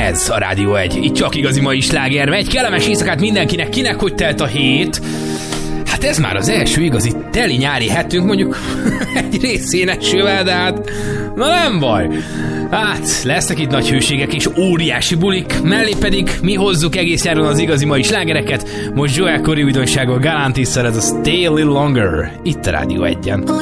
Ez a Rádió 1. Itt csak igazi mai sláger megy. Kellemes éjszakát mindenkinek. Kinek hogy telt a hét? Hát ez már az első igazi teli nyári hetünk, mondjuk egy részén esővel, de hát na nem baj. Hát lesznek itt nagy hőségek és óriási bulik, mellé pedig mi hozzuk egész nyáron az igazi mai slágereket. Most Joel Corey újdonsággal Galantisszel, ez a Stay a Little Longer, itt a Rádió 1-en.